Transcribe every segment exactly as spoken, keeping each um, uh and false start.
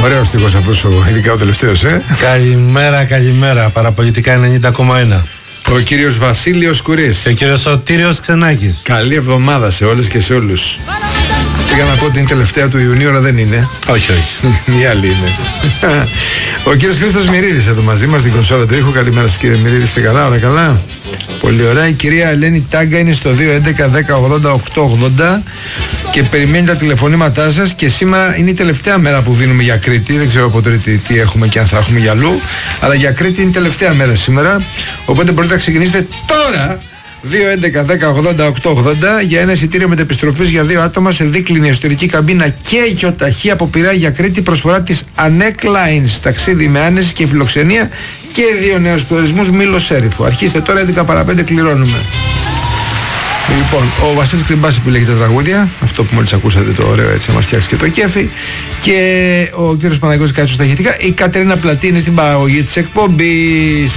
Ωραίος στίχος αυτός, ειδικά ο τελευταίος, ε. Καλημέρα, καλημέρα. Παραπολιτικά ενενήντα κόμμα ένα. Ο κύριος Βασίλειος Κουρής. Και ο κύριος Σωτήριος Ξενάκης. Καλή εβδομάδα σε όλες και σε όλους. Πήγα να πω ότι είναι τελευταία του Ιουνίου, αλλά δεν είναι. Όχι, όχι. Η άλλη είναι. Ο κύριος Χρήστος Μυρίδης εδώ μαζί μας στην κονσόλα του ήχου. Καλημέρα σας κύριε Μυρίδη, είστε καλά, όλα καλά? Πολύ ωραία. Η κυρία Ελένη Τάγκα είναι στο δύο έντεκα δέκα ογδόντα οκτώ ογδόντα και περιμένει τα τηλεφωνήματά σας. Και σήμερα είναι η τελευταία μέρα που δίνουμε για Κρήτη. Δεν ξέρω από τρίτη τι έχουμε και αν θα έχουμε για αλλού. Αλλά για Κρήτη είναι η τελευταία μέρα σήμερα. Οπότε μπορείτε να ξεκινήσετε τώρα. δύο έντεκα δέκα ογδόντα οκτώ ογδόντα για ένα εισιτήριο μετεπιστροφής για δύο άτομα σε δίκλινη εσωτερική καμπίνα και γιοταχή από Πειραιά για Κρήτη. Προσφορά της Ανέκ Lines. Ταξίδι με άνεση και φιλοξενία και δύο νέους προορισμούς Μήλος Σέριφου. Αρχίστε τώρα, έντεκα παρά πέντε κληρώνουμε. Λοιπόν, ο Βασίλης Κρυμπάς επιλέγει τα τραγούδια. Αυτό που μόλις ακούσατε το ωραίο, έτσι να μας φτιάξει και το κέφι. Και ο κύριος Παναγιώτης Κάτσος στα ηχητικά. Η Κατερίνα Πλατίνη στην παραγωγή της εκπομπής.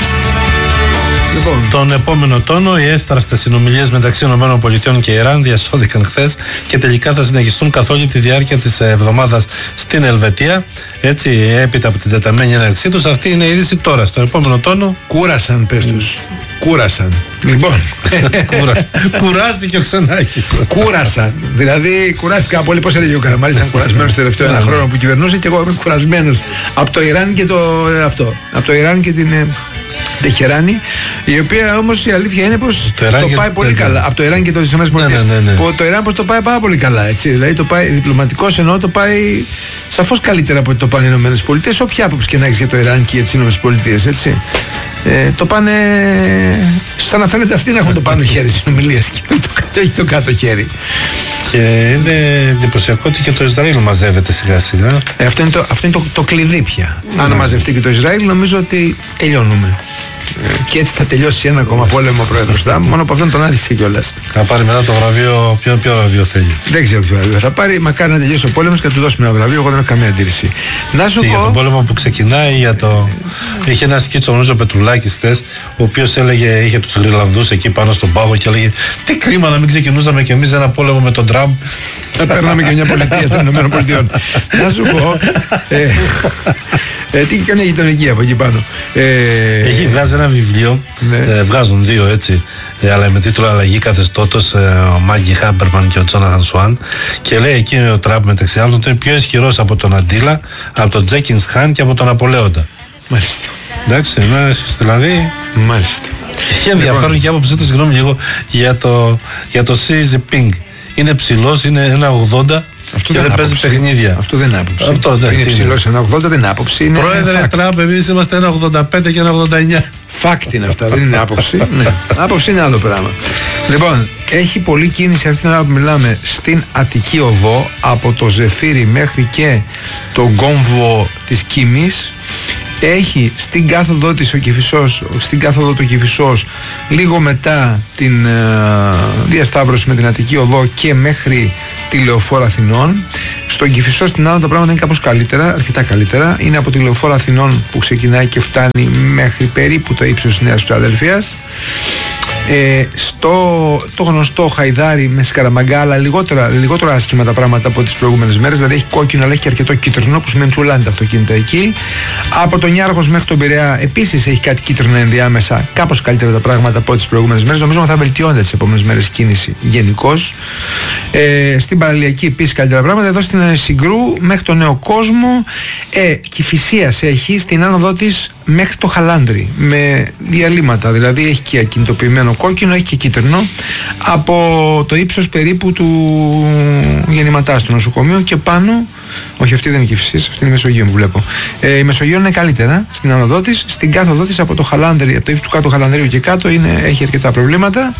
Λοιπόν. Τον επόμενο τόνο, οι εύθραυστες συνομιλίες μεταξύ ΗΠΑ και Ιράν διασώθηκαν χθες και τελικά θα συνεχιστούν καθ' όλη τη διάρκεια της εβδομάδας στην Ελβετία. Έτσι, έπειτα από την τεταμένη έναρξή τους, αυτή είναι η είδηση τώρα. Στον επόμενο τόνο. Κούρασαν, πες τους. Κούρασαν. Λοιπόν. Κουράστηκε ο Ξενάκης. Κούρασαν. Δηλαδή, κουράστηκα πολύ. Πώς έλεγε ο Καραμάρης, ήταν κουρασμένος το τελευταίο ένα χρόνο που κυβερνούσε και εγώ είμαι κουρασμένος από το Ιράν και το αυτό. Από το Ιράν και την Τεχεράνη, η οποία όμως η αλήθεια είναι πως το, το πάει πολύ καλά. Από το Ιράν και το ΗΠΑ. Ναι, ναι, ναι, ναι. Το Ιράν πως το πάει πάρα πολύ καλά. Έτσι. Δηλαδή το πάει διπλωματικός, εννοώ το πάει σαφώς καλύτερα από ότι το πάνε οι ΗΠΑ. Όποια άποψη και να έχεις για το Ιράν και για τις ΗΠΑ, έτσι. Ε, το πάνε σαν να φαίνεται αυτοί να έχουν το πάνω χέρι συνομιλίες και το, το κάτω χέρι. Και είναι εντυπωσιακό ότι και το Ισραήλ μαζεύεται σιγά σιγά. Ε, αυτό είναι το, αυτό είναι το, το κλειδί πια. Mm. Αν μαζευτεί και το Ισραήλ, νομίζω ότι τελειώνουμε. Ε, και έτσι θα τελειώσει ένα ακόμα πόλεμο ο πρόεδρος Τραμπ. Μόνο από αυτόν τον άρχισε κιόλας. Θα πάρει μετά το βραβείο. Ποιο, ποιο βραβείο θέλει? Δεν ξέρω ποιο βραβείο θα πάρει. Μακάρι να τελειώσει ο πόλεμος και να του δώσουμε ένα βραβείο. Εγώ δεν έχω καμία αντίρρηση. Να σου Τι, πω. Για τον πόλεμο που ξεκινάει, για το. Είχε ένα σκίτσο, νομίζω, Πετρουλάκης χθες, ο οποίος έλεγε, είχε τους Γρυλανδούς εκεί πάνω στον πάγο και έλεγε τι κρίμα να μην ξεκινούσαμε κι εμείς ένα πόλεμο με τον Τραμπ. Να παίρναμε και μια πολιτεία των ΗΠΑ. Να σου πω. Ε, ε, τι και μια γειτονική από εκεί πάνω. Ε, Έχει βγάζει ένα βιβλίο. Ναι. Ε, βγάζουν δύο έτσι. Ε, αλλά με τίτλο Αλλαγή καθεστώτος, ε, ο Μάγκη Χάμπερμαν και ο Τζόναθαν Σουάν. Και λέει εκεί ο Τραμπ μεταξύ άλλων ότι είναι πιο ισχυρός από τον Αντίλα, από τον Τζέκινς Χάν και από τον Απολέοντα. Μάλιστα. Εντάξει, δηλαδή. Μάλιστα. Είχε ενδιαφέρον και άποψή του, συγγνώμη λίγο, για το, για το Xi Jinping. Είναι ψηλός, είναι ένα ογδόντα. Αυτό και δεν, δεν παίζει παιχνίδια. Αυτό δεν είναι άποψη. Αυτό, ναι, είναι ψηλός ένα ογδόντα, δεν είναι άποψη. Είναι Πρόεδρε Τραμπ, εμείς είμαστε ένα ογδόντα πέντε και ένα ογδόντα εννιά. Φάκτη είναι αυτά, δεν είναι άποψη. Ναι. Άποψη είναι άλλο πράγμα. Λοιπόν, έχει πολλή κίνηση αυτή την ώρα που μιλάμε στην Αττική Οδό, από το Ζεφύρι μέχρι και το κόμβο της Κίμης. Έχει στην κάθοδο της ο Κηφισός, στην κάθοδο του Κηφισός, λίγο μετά την ε, διασταύρωση με την Αττική Οδό και μέχρι τη Λεωφόρο Αθηνών. Στον Κηφισό στην άλλο τα πράγματα είναι κάπως καλύτερα, αρκετά καλύτερα. Είναι από τη Λεωφόρο Αθηνών που ξεκινάει και φτάνει μέχρι περίπου το ύψος της Νέας Φιλαδελφίας. Ε, στο το γνωστό Χαϊδάρι με Σκαραμαγκά, αλλά λιγότερα, λιγότερα άσχημα τα πράγματα από τις προηγούμενες μέρες. Δηλαδή έχει κόκκινο, αλλά έχει και αρκετό κίτρινο, που σημαίνει τσουλάνε τα αυτοκίνητα εκεί. Από τον Ιάργος μέχρι τον Πειραιά επίσης έχει κάτι κίτρινο ενδιάμεσα, κάπως καλύτερα τα πράγματα από τις προηγούμενες μέρες. Νομίζω ότι θα βελτιώνεται τις επόμενες μέρες η κίνηση γενικώς. Ε, στην Παραλιακή επίσης καλύτερα πράγματα. Εδώ στην Συγκρού μέχρι τον Νέο Κόσμο. Ε, Κηφισίας έχει στην άνοδό της μέχρι το Χαλάνδρι με διαλύματα, δηλαδή έχει και ακινητοποιημένο κόκκινο, έχει και κίτρινο από το ύψος περίπου του γεννηματά στο νοσοκομείο και πάνω. Όχι, αυτή δεν είναι η Κηφισίας, αυτή είναι η Μεσογείο που βλέπω. Ε, η Μεσογείο είναι καλύτερα στην άνοδό της. Στην κάθοδό της από το Χαλάνδρι, από το ύψος του κάτω Χαλανδρίου και κάτω είναι, έχει αρκετά προβλήματα.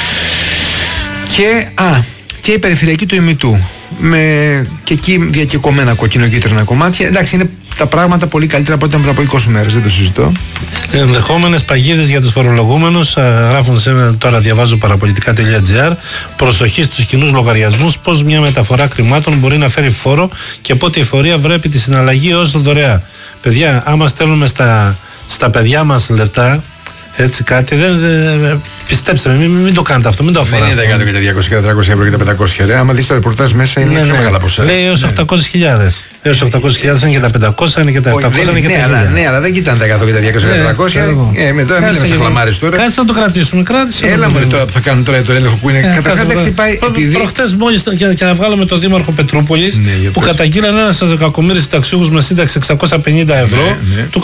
Και, α, και η περιφερειακή του ημιτού με και εκεί διακεκομένα κόκκινο-κίτρινα κομμάτια. Εντάξει, είναι τα πράγματα πολύ καλύτερα από ό,τι ήταν πριν από είκοσι μέρες, δεν το συζητώ. Ενδεχόμενες παγίδες για τους φορολογούμενους. Γράφουν σε τώρα, διαβάζω παραπολιτικά τελεία τζι άρ. Προσοχή στους κοινούς λογαριασμούς. Πώς μια μεταφορά χρημάτων μπορεί να φέρει φόρο και πότε η φορεία βρέπει τη συναλλαγή ως δωρεά. Παιδιά, άμα στέλνουμε στα, στα παιδιά μας λεφτά, έτσι κάτι, δεν, δεν, Πιστέψτε με, μην, μην το κάνετε αυτό, μην το αφορά. Δεν είναι τα εκατό και τα διακόσια και τα τριακόσια ευρώ και τα πεντακόσια. Ρε. Άμα δεις το ρεπορτάζ μέσα είναι ναι, πιο ναι. μεγάλα ποσά. Λέει έως οκτακόσιες χιλιάδες. Έως οκτακόσιες χιλιάδες είναι και τα πεντακόσια, είναι και τα επτακόσια, είναι και τα χίλια. Ναι, αλλά δεν κοιτάνε τα εκατό και τα διακόσια και τα τριακόσια. Ε, με τώρα μην λέμε σε χλαμάρες τώρα. Κάτσε να το κρατήσουμε, κράτησε. Έλα μου τώρα που θα κάνουν τώρα το έλεγχο που είναι. Καταρχάς δεν χτυπάει. Προχτές μόλις και να βγάλουμε τον Δήμαρχο Πετρούπολης που καταγγείλανε ένας κακομοίρης συνταξιούχους με σύνταξη εξακόσια πενήντα ευρώ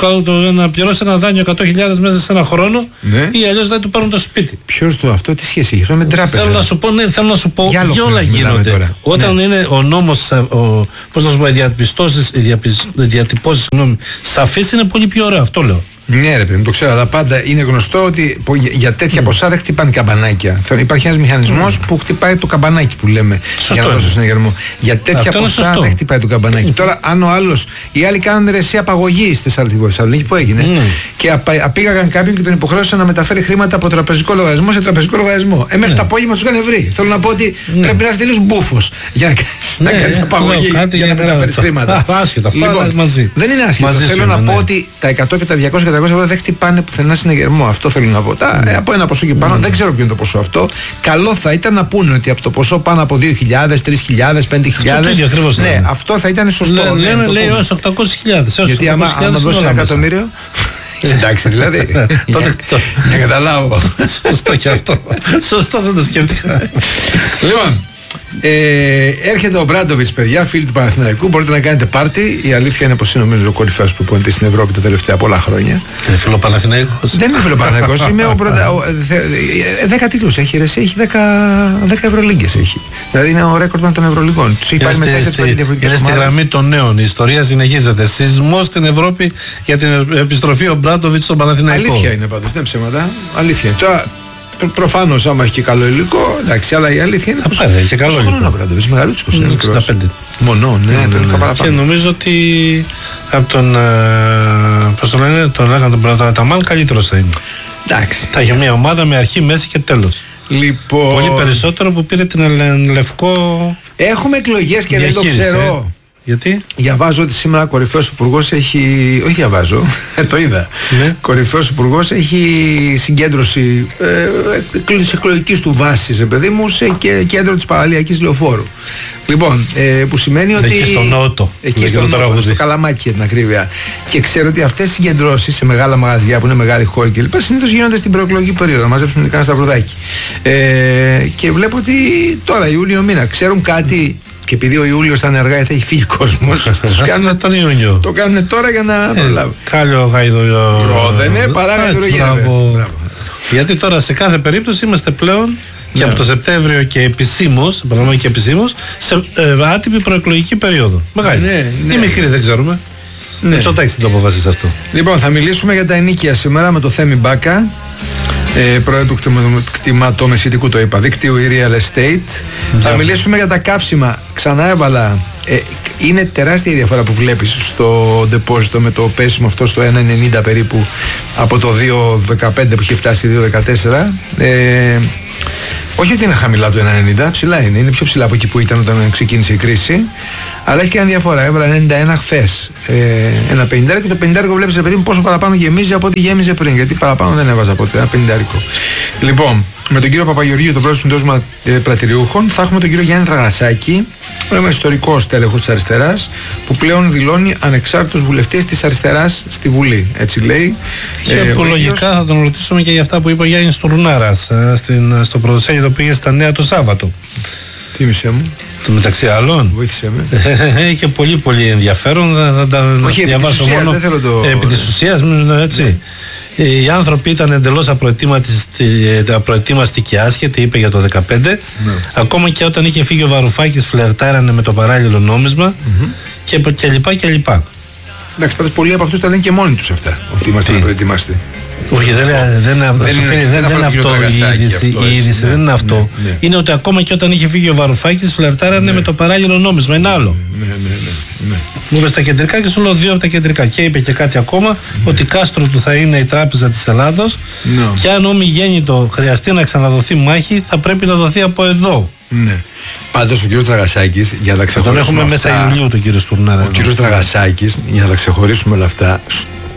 να πληρώσει ένα δάνειο εκατό χιλιάδες μέσα σε ένα χρόνο ή αλλιώς δεν του πάρουν το σπίτι. Ποιος το αυτό, τι σχέση έχει, αυτό με τράπεζα. Θέλω να σου πω, ναι, θέλω να σου πω, για όλα γίνονται. Τώρα. Όταν ναι. είναι ο νόμος, ο, πώς να σου πω, οι διατυπώσεις, οι διατυπώσεις, συγγνώμη, σαφείς είναι πολύ πιο ωραίο, αυτό λέω. Ναι, ρε παιδί, το ξέρω, αλλά πάντα είναι γνωστό ότι για τέτοια mm. ποσά δεν χτυπάνε καμπανάκια. Υπάρχει ένας μηχανισμός mm. που χτυπάει το καμπανάκι που λέμε. Σωστό για να δώσω συναγερμό. Για τέτοια αυτό ποσά δεν χτυπάει το καμπανάκι. Mm. Τώρα, αν ο άλλος, οι άλλοι κάνανε ρεσί απαγωγή στη Θεσσαλονίκη που έγινε mm. και απήγαγαν κάποιον και τον υποχρέωσαν να μεταφέρει χρήματα από τραπεζικό λογαριασμό σε τραπεζικό λογαριασμό. Ε, μέχρι mm. το απόγευμα του είχαν βρει. Θέλω να πω ότι mm. πρέπει να είσαι τελείως μπούφος για να κάνει απαγωγή για να μεταφέρει χρήματα. Δεν είναι άσχετο. Θέλω να πω ότι τα εκατό και τα διακόσια δεν χτυπάνε πουθενά συναγερμό. Αυτό θέλω να πω. Τα, mm. από ένα ποσό και πάνω, mm. δεν ξέρω ποιο είναι το ποσό αυτό. Καλό θα ήταν να πούνε ότι από το ποσό πάνω από δύο χιλιάδες, τρεις χιλιάδες, πέντε χιλιάδες. Ναι, ναι, αυτό θα ήταν σωστό. Λέ, ναι, λέμε, λέει έως οκτακόσιες χιλιάδες. Γιατί άμα, άμα δώσει ένα εκατομμύριο. Εντάξει, δηλαδή. Τότε για να καταλάβω. Σωστό και αυτό. Σωστό, δεν το σκέφτηκα. Λοιπόν. Ε, έρχεται ο Μπράντοβιτς, παιδιά, φίλοι του Παναθηναϊκού. Μπορείτε να κάνετε πάρτι. Η αλήθεια είναι πως είναι νομίζω ο κορυφαίος προπονητής στην Ευρώπη τα τελευταία πολλά χρόνια. Είναι φιλοπαναθηναϊκός. Δεν είναι φιλοπαναθηναϊκός. Είμαι ο πρώτα. δέκα τίτλους έχει ρεσί, έχει δέκα Ευρωλίγκες έχει. Δηλαδή είναι ο ρέκορντμαν των Ευρωλίγκων. Τους έχει πάρει με τέσσερις διαφορετικές ομάδες. Είναι στη γραμμή των νέων. Η ιστορία συνεχίζεται. Σεισμός στην Ευρώπη για την επιστροφή ο Μπράντοβιτς στον Παναθηναϊκό. Αλήθεια είναι πάντως, δεν ψέματα. Αλήθεια. Προφανώς, άμα έχει και καλό υλικό, εντάξει, αλλά η αλήθεια είναι. Απάρα, έχει και καλό υλικό. Χρόνο, Μπράντοβιτς, μεγαλούτσικος είναι. εξήντα πέντε. Μονό, ναι, τελικά παραπάνω. Και νομίζω ότι από τον. Πώς το λένε, τον λέγανε τον Αταμάν, καλύτερος θα είναι. Εντάξει. Θα έχει μια ομάδα με αρχή, μέση και τέλος. Λοιπόν. Πολύ περισσότερο που πήρε την Λευκό. Έχουμε εκλογές και δεν το ξέρω. Γιατί? Διαβάζω ότι σήμερα κορυφαίος υπουργός έχει. Όχι, διαβάζω, το είδα. Ναι. Κορυφαίος υπουργός έχει συγκέντρωση ε, της εκλογικής του βάσης, παιδί μου, σε και κέντρο της παραλιακής λεωφόρου. Λοιπόν, ε, που σημαίνει ότι. Εκεί στο Νότο. Εκεί στο Νότο, στο Καλαμάκι για την ακρίβεια. Και ξέρω ότι αυτές οι συγκεντρώσεις σε μεγάλα μαγαζιά που είναι μεγάλη χώρη κλπ. Συνήθως γίνονται στην προεκλογική περίοδο. Να μαζέψουν κανένα σταυρουδάκι. Ε, και βλέπω ότι τώρα Ιούλιο μήνα ξέρουν κάτι. Και επειδή ο Ιούλιος θα είναι αργά, θα έχει φύγει ο κόσμος. Τους κάνουν τον Ιούνιο. Το κάνουν τώρα για να προλάβουν. Κάλιο γαϊδο. Ρόδενε, παρά γαϊδρογένευε. Γιατί τώρα σε κάθε περίπτωση είμαστε πλέον και από το Σεπτέμβριο και επισήμως, παραδείγμα και επισήμως, σε άτυπη προεκλογική περίοδο. Μεγάλη. Ή μικρή, δεν ξέρουμε. Ναι. Τσοτάξτε το αποφασίσει αυτό. Λοιπόν, θα μιλήσουμε για τα ενίκια σήμερα με το Θέμη Μπάκα. Ε, πρόεδρο του κτηματομεσητικού, το είπα, δίκτυου Real Estate. Yeah. Θα μιλήσουμε για τα καύσιμα. Ξανά έβαλα. Ε, είναι τεράστια η διαφορά που βλέπεις στο deposit με το πέσιμο αυτό στο ένα ενενήντα περίπου από το δύο δεκαπέντε που είχε φτάσει δύο δεκατέσσερα. Ε, όχι ότι είναι χαμηλά το ένα ενενήντα, ψηλά είναι. Είναι πιο ψηλά από εκεί που ήταν όταν ξεκίνησε η κρίση. Αλλά έχει και μια διαφορά. Έβαλα ενενήντα ένα χθες. Ε, ένα πενήντα και το πενήντα βλέπεις, ρε παιδί μου, πόσο παραπάνω γεμίζει από ό,τι γέμιζε πριν. Γιατί παραπάνω δεν έβαζα από ένα πενήντα. Λοιπόν, με τον κύριο Παπαγεωργίου, τον πρόεδρο του Συντόσμα ε, Πρατηριούχων, θα έχουμε τον κύριο Γιάννη Τραγασάκη, ένα ιστορικό τέλεχος της αριστεράς, που πλέον δηλώνει ανεξάρτητος βουλευτής της αριστεράς στη Βουλή. Έτσι λέει. Και ε, που λογικά ίδιος... θα τον ρωτήσουμε και για αυτά που είπε ο Γιάννης Τουρνάρας ε, στο πρωτοσέλιδο που πήγε στα Νέα το Σάββατο. Θύμησέ μου. Το μεταξύ άλλων. Βοήθησέ με. Είχε πολύ πολύ ενδιαφέρον. Θα τα διαβάσω μόνο. Το... Επί της ουσίας, έτσι. Ναι. Οι άνθρωποι ήταν εντελώς απροετοίμαστοι και άσχετοι, είπε για το δεκαπέντε. Ναι. Ακόμα και όταν είχε φύγει ο Βαρουφάκης, φλερτάρανε με το παράλληλο νόμισμα mm-hmm. και, και λοιπά και λοιπά. Εντάξει, πάντως πολλοί από αυτούς τα λένε και μόνοι τους αυτά. Ότι είμαστε απροετοίμαστοι. Όχι, δεν, δεν, δεν, δεν είναι, είναι, δεν είναι αυτό η είδηση. Αυτό, η είδηση ναι, δεν είναι αυτό. Ναι, ναι. Είναι ότι ακόμα και όταν είχε φύγει ο Βαρουφάκης, φλερτάρανε ναι. με το παράλληλο νόμισμα. Είναι άλλο. Ναι, ναι, ναι, ναι. Μου είπε στα κεντρικά και σου λέω δύο από τα κεντρικά. Και είπε και κάτι ακόμα, ναι. ότι κάστρο του θα είναι η Τράπεζα της Ελλάδος. Ναι. Και αν ομιγέννητο χρειαστεί να ξαναδοθεί μάχη, θα πρέπει να δοθεί από εδώ. Ναι. Πάντως ο κύριος Τραγασάκης, για να τα ξεχωρίσουμε. Τον έχουμε αυτά, μέσα Ιουλίου τον κύριο Στουρνάρα. Ο κύριος Τραγασάκης, για να τα ξεχωρίσουμε όλα αυτά,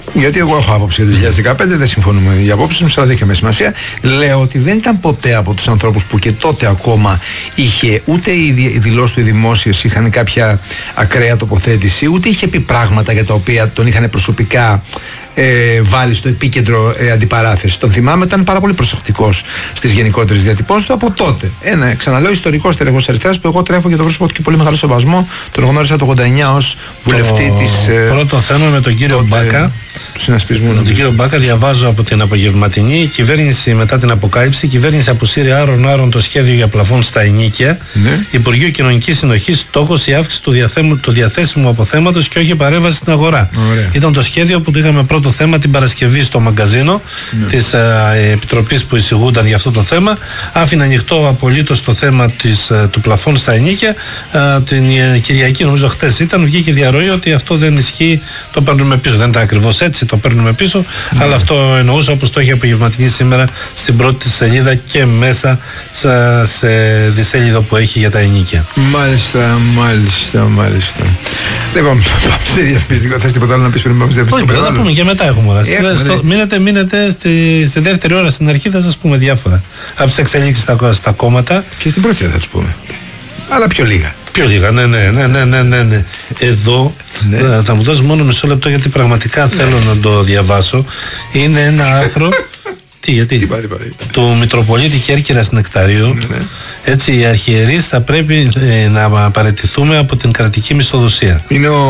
Γιατί εγώ έχω άποψη για το δύο χιλιάδες δεκαπέντε, δεν συμφωνούμε οι απόψεις μου, αλλά δεν είχε σημασία. Λέω ότι δεν ήταν ποτέ από τους ανθρώπους που και τότε ακόμα είχε, ούτε οι δηλώσεις του οι δημόσιες είχαν κάποια ακραία τοποθέτηση, ούτε είχε πει πράγματα για τα οποία τον είχαν προσωπικά Ε, βάλει στο επίκεντρο ε, αντιπαράθεση. Τον θυμάμαι, ήταν πάρα πολύ προσεκτικός στις γενικότερες διατυπώσεις του από τότε. Ένα, ξαναλέω, ιστορικός στελεχός αριστεράς που εγώ τρέφω για το πρόσωπο του και πολύ μεγάλο σεβασμό. Τον γνώρισα το ογδόντα εννιά ως βουλευτή το της. Ε, πρώτο θέμα με τον κύριο τότε, Μπάκα. Του συνασπισμού. Με τον κύριο Μπάκα, διαβάζω από την απογευματινή. Η κυβέρνηση μετά την αποκάλυψη, η κυβέρνηση αποσύρει άρον-άρον το σχέδιο για πλαφόν στα ενοίκια. Ναι. Υπουργείο Κοινωνικής Συνοχής, στόχος η αύξηση του, διαθέμου, του διαθέσιμου αποθέματος και όχι η παρέμβαση στην αγορά. Ωραία. Ήταν το σχέδιο που το είχαμε πρώτο το θέμα την Παρασκευή στο μαγκαζίνο ναι. της ε, Επιτροπής που εισηγούνταν για αυτό το θέμα. Άφηνε ανοιχτό απολύτως το θέμα της, ε, του πλαφών στα ενοίκια. Ε, την ε, Κυριακή, νομίζω χτες ήταν, βγήκε διαρροή ότι αυτό δεν ισχύει, το παίρνουμε πίσω. Δεν ήταν ακριβώς έτσι, το παίρνουμε πίσω, ναι. αλλά αυτό εννοούσα όπως το έχει απογευματινή σήμερα στην πρώτη της σελίδα και μέσα σε, σε δισέλιδο που έχει για τα ενοίκια. Μάλιστα, μάλιστα, μάλιστα. Λοιπόν, πάμε σε διαφημιστικό. Θες τίποτα άλλο να πεις πριν πάμε σε διαφημιστικό? Όχι, θα πούμε και μετά έχουμε όλα. Στο, μείνετε, μείνετε στη, στη δεύτερη ώρα στην αρχή, θα σας πούμε διάφορα. Από τις εξελίξεις στα, στα κόμματα. Και στην πρώτη θα τους πούμε. Αλλά πιο λίγα. Πιο λίγα, ναι, ναι, ναι, ναι, ναι, ναι, ναι. Εδώ ναι. θα μου δώσεις μόνο μισό λεπτό γιατί πραγματικά ναι. θέλω να το διαβάσω. Είναι ένα άρθρο. Τι, γιατί τι πάρει, πάρει. του Μητροπολίτη Κέρκυρας Νεκταρίου. Ναι. Έτσι, οι αρχιερείς θα πρέπει ε, να παραιτηθούμε από την κρατική μισθοδοσία. Είναι ο.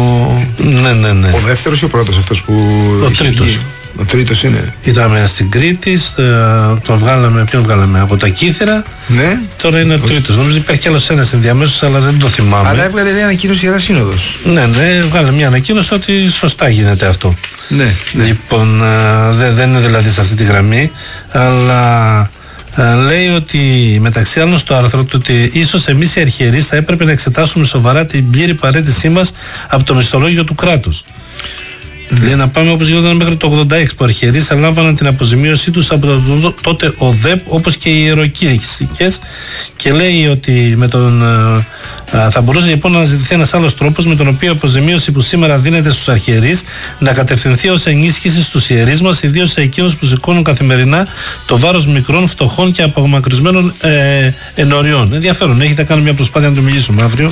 Ναι, ναι, ναι. Ο δεύτερος ή ο πρώτος αυτός που. Ο τρίτος. Ο τρίτος είναι. Ήταν στην Κρήτη, τον βγάλαμε, ποιον βγάλαμε, από τα Κύθρα. Ναι. Τώρα είναι ο τρίτος. Νομίζω υπάρχει κι άλλος ένας ενδιαμέσως, αλλά δεν το θυμάμαι. Αλλά έβγαλε μια ανακοίνωση η Ιερά Σύνοδος. Ναι, ναι, έβγαλε μια ανακοίνωση ότι σωστά γίνεται αυτό. Ναι. ναι. Λοιπόν, δεν, δεν είναι δηλαδή σε αυτή τη γραμμή, αλλά. Λέει ότι μεταξύ άλλων στο άρθρο του ότι ίσως εμείς οι αρχιερείς θα έπρεπε να εξετάσουμε σοβαρά την πλήρη παραίτησή μας από το μισθολόγιο του κράτους. Mm. Λέει να πάμε όπως γινόταν μέχρι το ογδόντα έξι που αρχιερείς αλάμβαναν την αποζημίωσή τους από το τότε ο ΔΕΠ όπως και οι ιεροκήρυκες, και λέει ότι με τον, α, θα μπορούσε λοιπόν να ζητηθεί ένας άλλος τρόπος με τον οποίο η αποζημίωση που σήμερα δίνεται στους αρχιερείς να κατευθυνθεί ως ενίσχυση στους ιερείς μας, ιδίως σε εκείνους που σηκώνουν καθημερινά το βάρος μικρών, φτωχών και απομακρυσμένων ε, ενωριών. Ενδιαφέρον, έχετε κάνει μια προσπάθεια να το μιλήσουμε αύριο.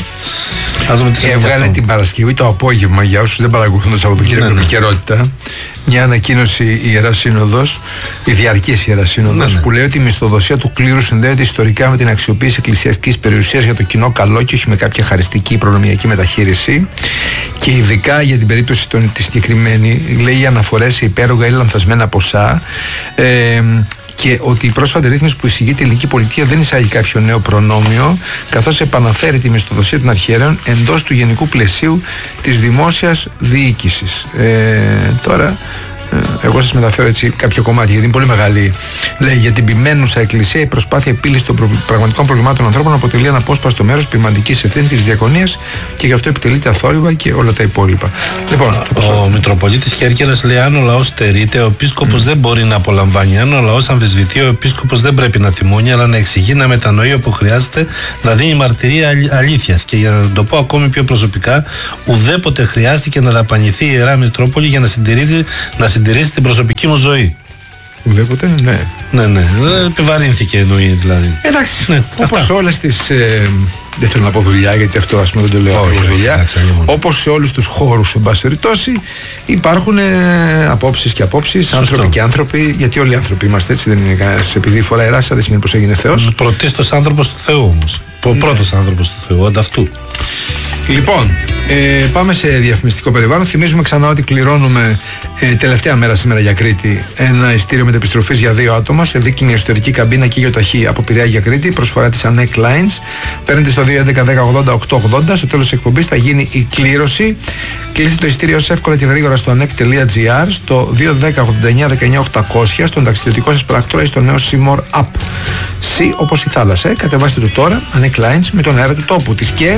Έβγαλε την Παρασκευή το απόγευμα, για όσους δεν παρακολουθούν το Σαββατοκύριακο επικαιρότητα, μια ανακοίνωση η Ιερά Σύνοδος, η διαρκής Ιερά Σύνοδος, ναι, ναι. που λέει ότι η μισθοδοσία του κλήρου συνδέεται ιστορικά με την αξιοποίηση εκκλησιαστικής περιουσίας για το κοινό καλό και όχι με κάποια χαριστική προνομιακή μεταχείριση. Και ειδικά για την περίπτωση των, τη συγκεκριμένη, λέει αναφορές σε υπέρογα ή λανθασμένα ποσά. Ε, και ότι η πρόσφατη ρύθμιση που εισηγεί η ελληνική πολιτεία δεν εισάγει κάποιο νέο προνόμιο, καθώς επαναφέρει τη μισθοδοσία των αρχιερέων εντός του γενικού πλαισίου της δημόσιας διοίκησης. Ε, τώρα, εγώ σας μεταφέρω έτσι κάποιο κομμάτι, γιατί είναι πολύ μεγάλη. Λέει, για την ποιμένουσα εκκλησία η προσπάθεια επίλυσης των προ... πραγματικών προβλημάτων των ανθρώπων αποτελεί αναπόσπαστο μέρος ποιηματικής ευθύνης της διακονίας και γι' αυτό επιτελείται αθόρυβα και όλα τα υπόλοιπα. Λοιπόν, ο Μητροπολίτης Κέρκυρας λέει: αν ο λαός στερείται, ο επίσκοπος mm. δεν μπορεί να απολαμβάνει. Αν ο λαός αμφισβητεί, ο επίσκοπος δεν πρέπει να θυμώνει, αλλά να εξηγεί, να μετανοεί όπου χρειάζεται, να δίνει μαρτυρία αλήθειας. Και για να το πω ακόμη πιο προσωπικά, ουδέποτε χρειάστηκε να δαπανηθεί η Ιερά Μητρόπολη για να συντηρήσει, να συντηρήσει την προσωπική μου ζωή. Ουδέποτε, ναι. Ναι, ναι. Επιβαρύνθηκε εννοεί δηλαδή. Εντάξει, ναι, όπως σε όλες τις. Ε, δεν θέλω να πω δουλειά, γιατί αυτό ας πούμε δεν το λέω ως δουλειά. Όπως σε όλους τους χώρους, εν πάση περιπτώσει, υπάρχουν ε, απόψεις και απόψεις, άνθρωποι και άνθρωποι, γιατί όλοι οι άνθρωποι είμαστε έτσι, δεν είναι κανένας. Επειδή φοράει ράσα, δεν σημαίνει πως έγινε Θεός. Πρωτίστως άνθρωπος του Θεού όμως. Ο ναι. πρώτος άνθρωπος του Θεού, ανταυτού. Λοιπόν, ε, πάμε σε διαφημιστικό περιβάλλον. Θυμίζουμε ξανά ότι κληρώνουμε ε, τελευταία μέρα σήμερα για Κρήτη ένα ειστήριο μετεπιστροφής για δύο άτομα σε δίκινη εσωτερική καμπίνα και γεωταχή από Πειραιά για Κρήτη. Προσφορά της Ανέκ Lines. Παίρνετε στο δύο έντεκα δέκα ογδόντα οκτώ ογδόντα. Στο τέλος της εκπομπής θα γίνει η κλήρωση. Κλείστε το ειστήριο όσο εύκολα και γρήγορα στο ανέκ τελεία τζι άρ, στο δύο δέκα ογδόντα εννιά δεκαεννιά οκτακόσια, στον ταξιδιωτικό σας πράκτορα ή στο νέο Seymour App. Sea όπως η θάλασσα. Ε, κατεβάστε το τώρα, Ανέκ Lines, με τον αέρα του τόπου της. Και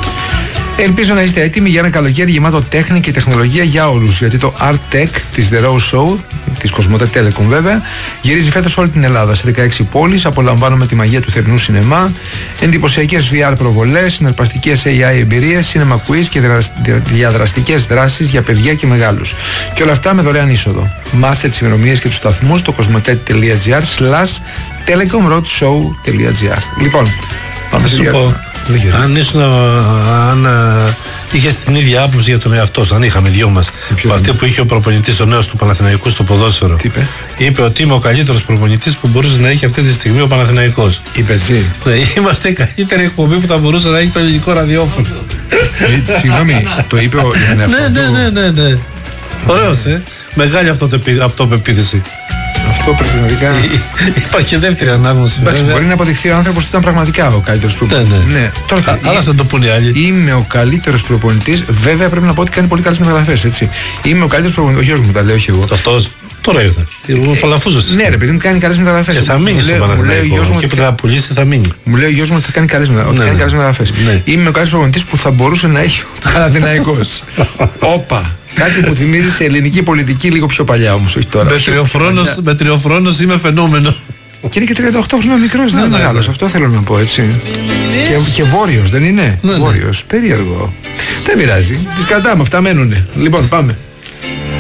ελπίζω να είστε έτοιμοι για ένα καλοκαίρι γεμάτο τέχνη και τεχνολογία για όλους, γιατί το Art Tech της The Rose Show της Κοσμοτέ Telecom βέβαια. Γυρίζει φέτος όλη την Ελλάδα σε δεκαέξι πόλεις. Απολαμβάνουμε τη μαγεία του θερινού σινεμά. Εντυπωσιακές βι αρ προβολές, συναρπαστικές έι άι εμπειρίες, cinema quiz και διαδραστικές δράσεις για παιδιά και μεγάλους. Και όλα αυτά με δωρεάν είσοδο. Μάθετε τις ημερομηνίες και τους σταθμούς στο κοσμοτέ.gr slash telecomroadshow.gr. Λοιπόν, πάμε σου πω, αν ήσουν, αν είχες την ίδια άποψη για τον εαυτό σου, αν είχαμε δυο μας, από αυτή που είχε ο προπονητής, ο νέος του Παναθηναϊκού στο ποδόσφαιρο. Τι είπε? Είπε ότι είμαι ο καλύτερος προπονητής που μπορούσε να έχει αυτή τη στιγμή ο Παναθηναϊκός. Είπε έτσι. Ναι, είμαστε η καλύτερη εκπομπή που θα μπορούσε να έχει το ελληνικό ραδιόφωνο. Συγγνώμη, το είπε ο εαυτό του. Ναι, ναι, ναι, ναι. Ωραίος, ε. Μεγάλη αυτοπεποίθηση. Αυτό πραγματικά. Υπάρχει και δεύτερη ανάγνωση. Εντάξει, μπορεί να αποδειχθεί ο άνθρωπος ότι ήταν πραγματικά ο καλύτερος προπονητής. Ναι, ναι. ναι. Τώρα, άλλα θα το πούνε οι άλλοι. Είμαι ο καλύτερος προπονητής. Βέβαια πρέπει να πω ότι κάνει πολύ καλές μεταγραφές. Έτσι. Είμαι ο καλύτερος προπονητής. Ο γιος μου τα λέει, όχι εγώ. Αυτός. Τώρα ήρθε. Ο Φαλαφούζος. Ναι, ρε παιδί μου, κάνει καλές μεταγραφές. Και θα μείνει στον Παναθηναϊκό. Και που θα πουλήσει θα μείνει. Μου λέει ο γιος μου ότι θα κάνει καλές μεταγραφές. Είμαι ο καλύτερος προπονητής που θα μπορούσε να έχει ο Παναθηναϊκός. Όπα. Κάτι που θυμίζει σε ελληνική πολιτική λίγο πιο παλιά όμως, όχι τώρα. Με τριοφρόνος είμαι φαινόμενο. Και είναι και τριάντα οκτώ χρόνια μικρός, δεν είναι μεγάλος. Αυτό θέλω να πω, έτσι. Και, και βόρειος, δεν είναι? Ναι, ναι. Βόρειος, περίεργο. Δεν πειράζει. Τις κρατάμε, αυτά μένουνε. Λοιπόν, πάμε.